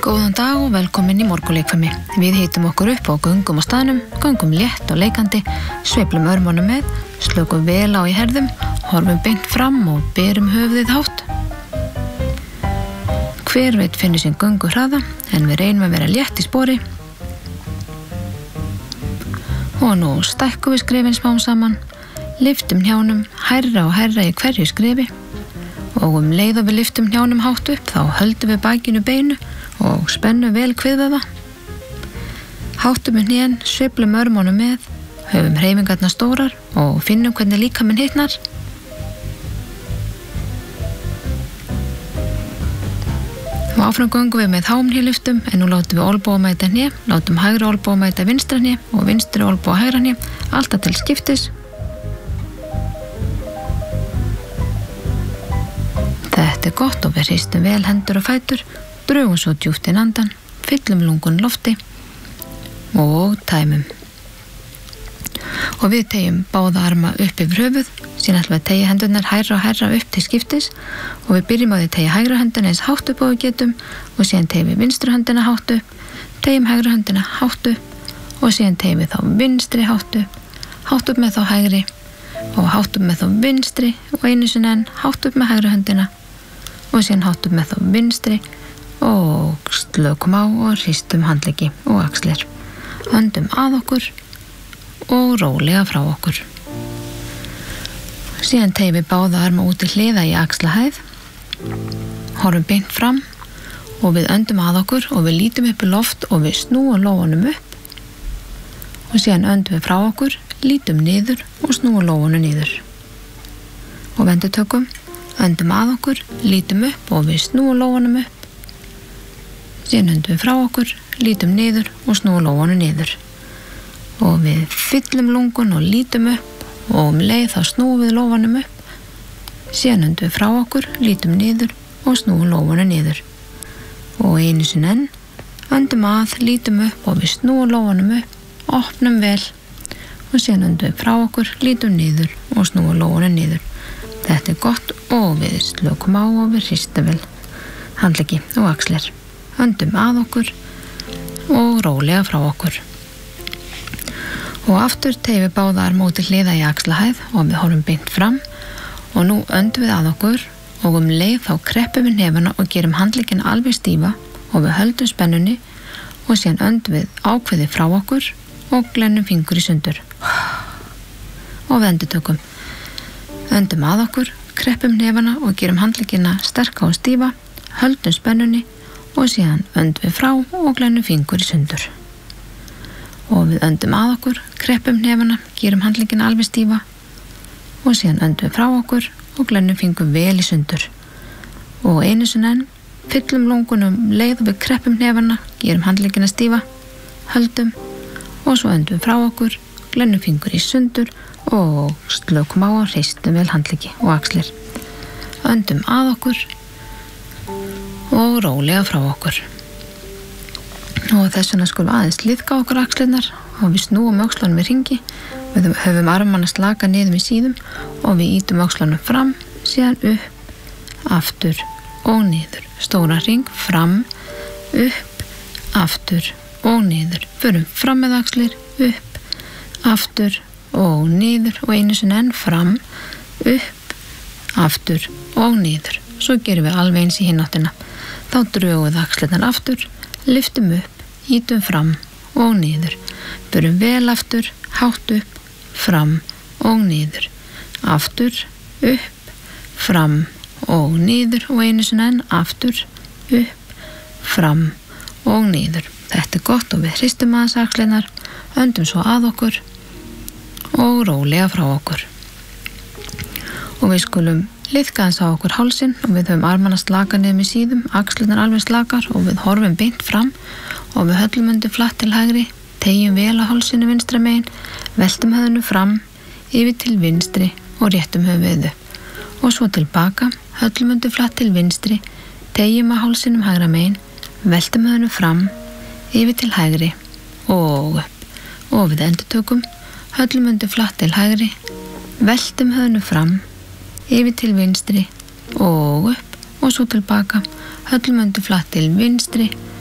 Góðan dag og velkomin í morgunleikfimi. Við hitum okkur upp á göngum á staðnum, göngum létt og leikandi, sveiflum örmunum með, slökum vel á í herðum, horfum beint fram og berum höfuðið hátt. Hver veit finnur sinn göngu hraða, en við reynum að vera létt í spori. Og nú stækkum við skrefin smám saman, lyftum hnjánum hærra og hærra í hverju skrefi og leið og við lyftum hnjánum hátt upp, þá höldum við bakinu beinu og spennum vel kviðvöða. Háttum við hnén, sveiflum örmunum með, höfum hreyfingarnar stórar og finnum hvernig líkaminn hitnar. Og áfram göngum við með hámhnélyftum, en nú látum við olnboga mæta hné, látum hægri olnboga mæta vinstra hné og vinstri olnboga hægra hné, alltaf til skiptis. Þetta gott og við hristum vel hendur og fætur, drögum svo djúpt inn andan, fyllum lungun lofti og tæmum. Og við teygjum báða arma upp yfir höfuð, síðan ætlum við að teygja hendurnar hærra og hærra upp til skiptis og við byrjum á því að teygja hægra höndina eins hátt upp og við getum og síðan teygjum við vinstri höndina hátt upp, teygjum hægra höndina hátt upp og síðan teygjum við þá vinstri hátt upp með þá hægri og hátt upp með þá vinstri og einu sinni enn hátt upp með hægra höndina og síðan hátt upp með þá vinstri og slökum á og hristum handleggi og axlir. Öndum að okkur og rólega frá okkur. Síðan teygjum við báða arma út til hliða í axlahæð, horfum beint fram og við öndum að okkur og við lítum upp í loft og við snúum lófunum upp og síðan öndum við frá okkur, lítum niður og snúum lófunum niður. Og við endurtökum, öndum að okkur, lítum upp og við snúum lófunum upp. Síðan öndum við frá okkur, lítum niður og snúum lófunum niður. Og við fyllum lungun og lítum upp og leið þá snúum við lófunum upp. Síðan öndum við frá okkur, lítum niður og snúum lófunum niður. Og einu sinni enn, öndum að, lítum upp og við snúum lófunum upp, opnum vel og síðan öndum við frá okkur, lítum niður og snúum lófunum niður. Þetta gott og við slökum á og við hristum vel handleggi og axlir. Öndum að okkur og rólega frá okkur. Og aftur teygjum við báða arma út til hliða í axlahæð og við horfum beint fram og nú öndum við að okkur og leið þá kreppum við hnefana og gerum handleggina alveg stífa og við höldum spennunni og síðan öndum við ákveðið frá okkur og glennum fingur í sundur. Og við endurtökum. Öndum að okkur, kreppum hnefana og gerum handleggina sterka og stífa, höldum spennunni og síðan öndum við frá og glennum fingur í sundur. Og við öndum að okkur, kreppum hnefana, gerum handleggina alveg stífa og síðan öndum við frá okkur og glennum fingur vel í sundur. Og einu sinni enn, fyllum lungunum leið og við kreppum hnefana, gerum handleggina stífa, höldum og svo öndum við frá okkur, glennum fingur í sundur og slökum á og hristum vel handleggi og axlir. Öndum að okkur og rólega frá okkur. Og þess vegna skulum aðeins liðka okkur axlirnar og við snúum öxlunum í hringi, við höfum armana slaka niður í síðum og við ítum öxlunum fram, síðan upp, aftur og niður. Stóra hring, fram, upp, aftur og niður. Förum fram með axlir, upp, aftur og niður og einu sinni enn fram, upp, aftur og niður. Svo gerum við alveg eins í hináttina. Þá drögum við axlirnar aftur, lyftum upp, ítum fram og niður. Förum vel aftur, hátt upp, fram og niður. Aftur, upp, fram og niður og einu sinni enn aftur, upp, fram og niður. Þetta gott og við hristum aðeins axlirnar, öndum svo að okkur og rólega frá okkur. Og við skulum liðka aðeins á okkur hálsinn og við höfum armana slaka niður í síðum, axlirnar alveg slakar og við horfum beint fram og við höllum undir flatt til hægri, teygjum vel á hálsinu vinstra megin, veltum höfðinu fram, yfir til vinstri og réttum höfuðið upp og svo tilbaka, höllum undir flatt til vinstri, teygjum á hálsinum hægra megin, veltum höfðinu fram, yfir til hægri og upp og við endurtökum, höllum undir flatt til hægri, veltum höfðinu fram, yfir til vinstri og upp og svo tilbaka, höllum undir flatt til vinstri,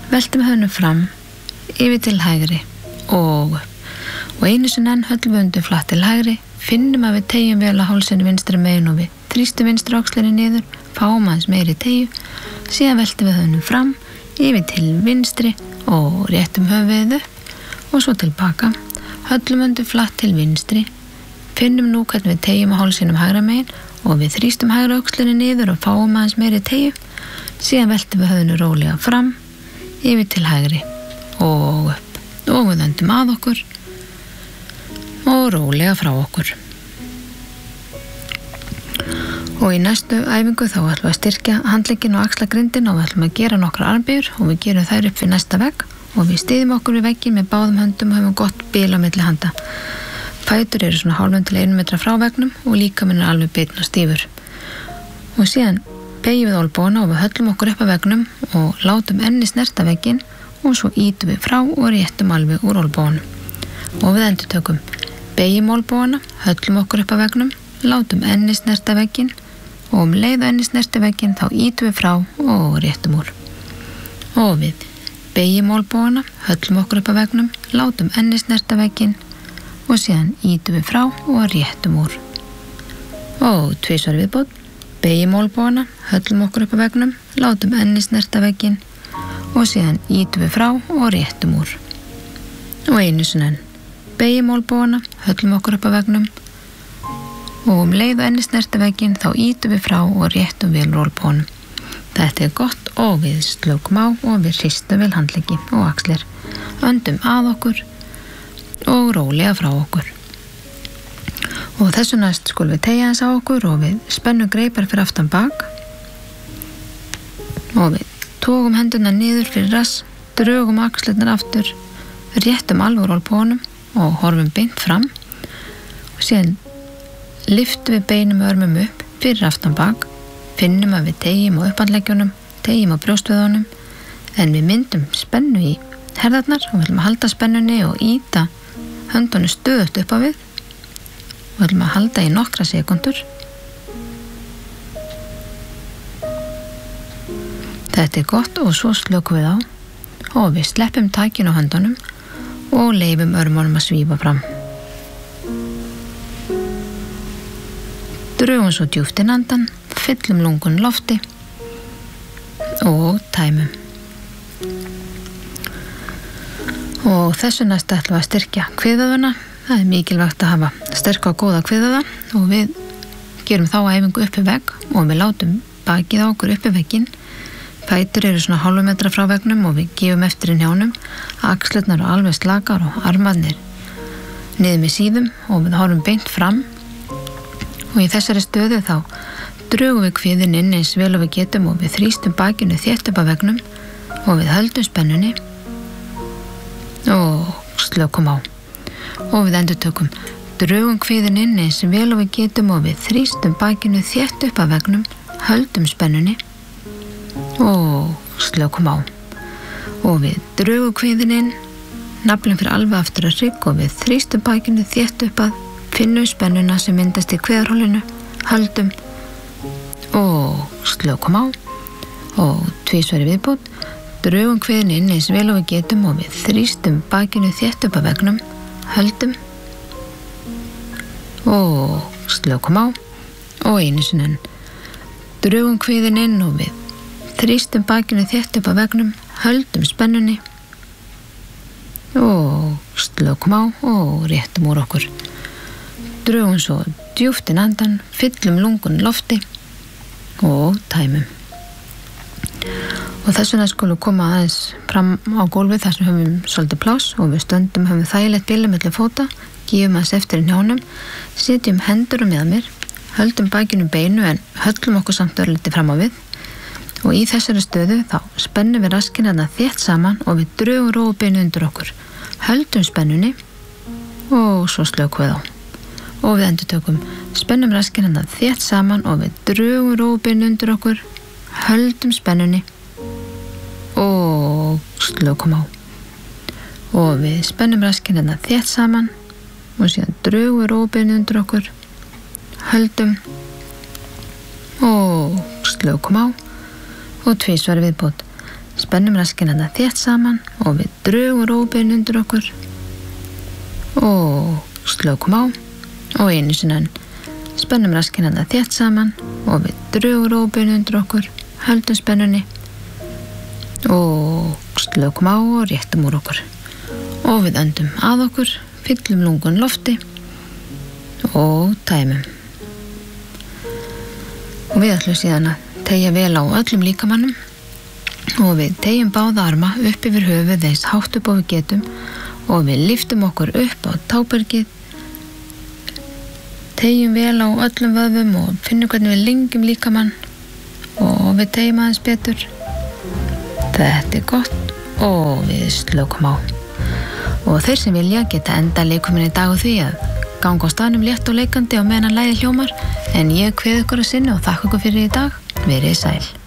veltum höfðinu fram, yfir til hægri og upp. Og einu sinni enn höllum við undir flatt til hægri, finnum að við teygjum vel að hálsinu vinstri megin og við þrýstum vinstri öxlinni niður, fáum aðeins meiri teygju, síðan veltum við höfðinu fram, yfir til vinstri og réttum höfuðið upp og svo tilbaka, höllum undir flatt til vinstri, finnum nú hvernig við teygjum að hálsinum hægra megin og við þrýstum hægra öxlinni niður og fáum aðeins meiri teygju, síðan veltum við höfðinu rólega fram, yfir til hægri og upp og við öndum að okkur og rólega frá okkur. Og í næstu æfingu þá ætlum við að styrkja handlegginn og axlagrindin og við ætlum að gera nokkra armbögur og við gerum þær upp við næsta vegg og við styðjum okkur við vegginn með báðum höndum og höfum gott bil á milli handa. Fætur eru svona hálfum til 1 metra frá veggnum og líkaminn er alveg bitinn og stífur. Og síðan beygjum við olnbogana og við höllum okkur upp að veggnum og látum enni snerta vegginn og svo ýtum við frá og réttum alveg úr olnboganum. Og við endurtökum. Beygjum olnbogana, höllum okkur upp að veggnum, látum enni snerta vegginn og leið og enni snerti vegginn þá ýtum við frá og réttum úr. Og við beygjum olnbogana, höllum okkur upp að veggnum, látum enni snerta vegginn og síðan ýtum við frá og réttum úr. Og 2 viðbót. Beygjum olnbogana, höllum okkur upp að veggnum, látum enni snerta vegginn og síðan ýtum við frá og réttum úr. Og einu sinni enn. Beygjum olnbogana, höllum okkur upp að veggnum og leið og enni snerti vegginn þá ýtum við frá og réttum vel úr olnboganum. Þetta er gott og við slökum á og við hristum vel handleggi og axlir. Öndum að okkur og rólega frá okkur. Og þessu næst skulum við teygja þess á okkur og við spennum greipar fyrir aftan bak og við tókum hendurna niður fyrir rass, drögum axlirnar aftur, réttum alveg úr olnboganum og horfum beint fram og síðan lyftum við beinum og örmum upp fyrir aftan bak, finnum að við teygjum á upphandleggjunum, teygjum á brjóstvöðunum en við myndum spennu í herðarnar og við ætlum að halda spennunni og ýta höndunum stöðugt upp á við og við ætlum að halda í nokkra sekúndur. Þetta er gott og svo slökum við á og við sleppum takinu á höndunum og leifum örmunum að svífa fram. Drögum svo djúpt inn andan, fyllum lungun lofti og tæmum. Og þessu næst ætlum við að styrkja kviðvöðvana. Það er mikilvægt að hafa sterka og góða kviðvöðva og við gerum þá æfingu upp í vegg og við látum bakið á okkur upp í vegginn. Fætur eru svona hálfum metra frá veggnum og við gefum eftir í hnjánum. Axlirnar eru alveg slakar og armarnir niður með síðum og við horfum beint fram. Og í þessari stöðu þá drögum við kviðinn inn eins vel og við getum og við þrýstum bakinu þétt upp að veggnum og við höldum spennunni og slökum á. Og við endurtökum. Drögum kviðinn inn eins vel og við getum og við þrýstum bakinu þétt upp að veggnum, höldum spennunni og slökum á. Og við drögum kviðinn inn, naflinn fyrir alveg aftur að hrygg og við þrýstum bakinu þétt upp að, finnum spennuna sem myndast í kviðarholinu, höldum og slökum á. Og 2 viðbót. Drögum kviðinn inn eins vel og við getum og við þrýstum bakinu þétt upp að veggnum, höldum og slökum á. Og einu sinni enn. Drögum kviðinn inn og við þrýstum bakinu þétt upp að veggnum, höldum spennunni og slökum á og réttum úr okkur. Drögum svo djúpt inn andan, fyllum lungun lofti og tæmum. Og þess vegna skulum koma aðeins fram á gólfið þar sem höfum svolítið pláss og við stöndum höfum þægilegt bilið milli fóta, gefum aðeins eftir í hnjánum, setjum hendur með mér, höldum bakinu beinu en höllum okkur samt örlítið fram á við. Og í þessari stöðu þá spennum við raskina þétt saman og við drögum rófubeinu undir okkur, höldum spennunni og svo slökum við á. Og við endurtökum. Spennum raskina þétt saman og við drögum rófubeinu undir okkur, höldum spennunni og slökum á. Og við spennum raskina þétt saman og síðan drögum rófubeinu undir okkur, höldum og slökum á. Og 2 viðbót. Spennum rasskinnarnar þétt saman og við drögum rófbein undir okkur og slökum á og einu sinni enn. Spennum rasskinnarnar þétt saman og við drögum rófbein undir okkur, höldum spennunni og slökum á og réttum úr okkur. Og við öndum að okkur, fyllum lungun lofti og tæmum. Og við ætlum síðan að teygja vel á öllum líkamannum og við teygjum báða arma upp yfir höfuð eins hátt upp og við getum og við lyftum okkur upp á tábergið, teygjum vel á öllum vöðvum og finnum hvernig við lengjum líkamann og við teygjum aðeins betur. Þetta gott og við slökum á. Og þeir sem vilja geta enda leikuminn í dag á því að ganga á staðnum létt og leikandi á meðan lagið hljómar, en ég kveð ykkur að sinni og þakka ykkur fyrir í dag. Verið sæl.